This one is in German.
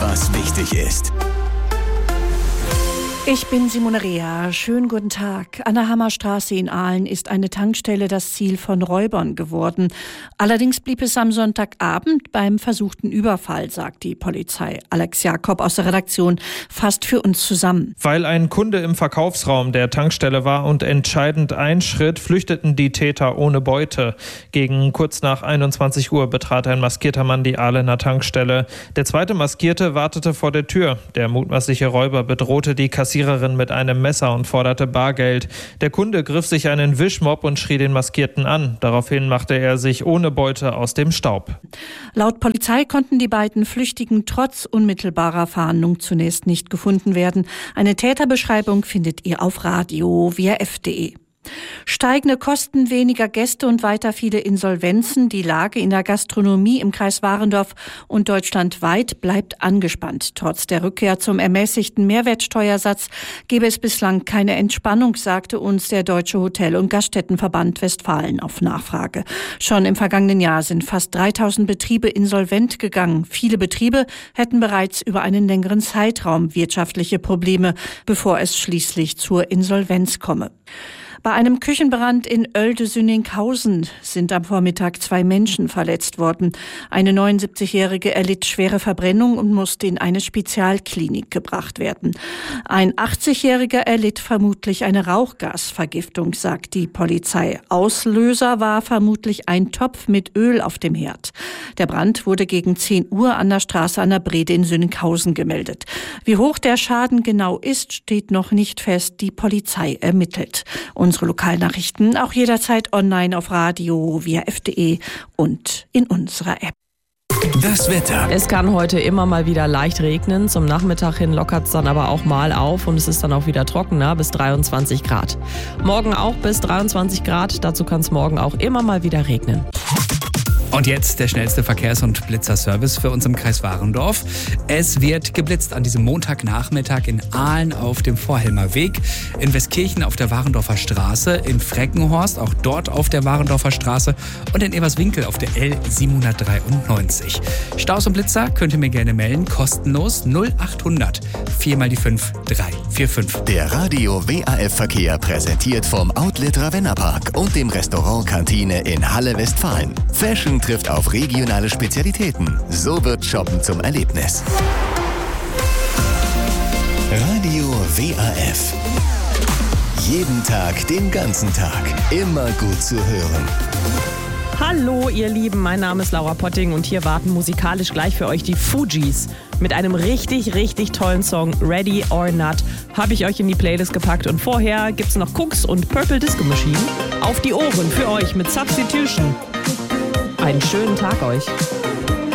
was wichtig ist. Ich bin Simone Rea. Schönen guten Tag. An der Hammerstraße in Aalen ist eine Tankstelle das Ziel von Räubern geworden. Allerdings blieb es am Sonntagabend beim versuchten Überfall, sagt die Polizei. Alex Jakob aus der Redaktion fasst für uns zusammen. Weil ein Kunde im Verkaufsraum der Tankstelle war und entscheidend einschritt, flüchteten die Täter ohne Beute. Gegen kurz nach 21 Uhr betrat ein maskierter Mann die Ahlener Tankstelle. Der zweite Maskierte wartete vor der Tür. Der mutmaßliche Räuber bedrohte die Kassiererin mit einem Messer und forderte Bargeld. Der Kunde griff sich einen Wischmopp und schrie den Maskierten an. Daraufhin machte er sich ohne Beute aus dem Staub. Laut Polizei konnten die beiden Flüchtigen trotz unmittelbarer Fahndung zunächst nicht gefunden werden. Eine Täterbeschreibung findet ihr auf radio.wrf.de. Steigende Kosten, weniger Gäste und weiter viele Insolvenzen. Die Lage in der Gastronomie im Kreis Warendorf und deutschlandweit bleibt angespannt. Trotz der Rückkehr zum ermäßigten Mehrwertsteuersatz gebe es bislang keine Entspannung, sagte uns der Deutsche Hotel- und Gaststättenverband Westfalen auf Nachfrage. Schon im vergangenen Jahr sind fast 3000 Betriebe insolvent gegangen. Viele Betriebe hätten bereits über einen längeren Zeitraum wirtschaftliche Probleme, bevor es schließlich zur Insolvenz komme. Bei einem Küchenbrand in Oelde-Sünninghausen sind am Vormittag 2 Menschen verletzt worden. Eine 79-Jährige erlitt schwere Verbrennung und musste in eine Spezialklinik gebracht werden. Ein 80-Jähriger erlitt vermutlich eine Rauchgasvergiftung, sagt die Polizei. Auslöser war vermutlich ein Topf mit Öl auf dem Herd. Der Brand wurde gegen 10 Uhr an der Straße an der Brede in Sünninghausen gemeldet. Wie hoch der Schaden genau ist, steht noch nicht fest. Die Polizei ermittelt. Unsere Lokalnachrichten auch jederzeit online auf radio.wrf.de und in unserer App. Das Wetter. Es kann heute immer mal wieder leicht regnen. Zum Nachmittag hin lockert es dann aber auch mal auf und es ist dann auch wieder trockener bis 23 Grad. Morgen auch bis 23 Grad. Dazu kann es morgen auch immer mal wieder regnen. Und jetzt der schnellste Verkehrs- und Blitzerservice für uns im Kreis Warendorf. Es wird geblitzt an diesem Montagnachmittag in Aalen auf dem Vorhelmer Weg, in Westkirchen auf der Warendorfer Straße, in Freckenhorst, auch dort auf der Warendorfer Straße und in Eberswinkel auf der L793. Staus und Blitzer könnt ihr mir gerne melden, kostenlos 0800 4 mal die 5 345. Der Radio WAF Verkehr präsentiert vom Outlet Ravennapark und dem Restaurant Kantine in Halle Westfalen. Fashion trifft auf regionale Spezialitäten. So wird Shoppen zum Erlebnis. Radio WAF. Jeden Tag, den ganzen Tag. Immer gut zu hören. Hallo ihr Lieben, mein Name ist Laura Potting und hier warten musikalisch gleich für euch die Fugees. Mit einem richtig, richtig tollen Song Ready or Not habe ich euch in die Playlist gepackt und vorher gibt's noch Cooks und Purple Disco Machine. Auf die Ohren für euch mit Substitution. Einen schönen Tag euch.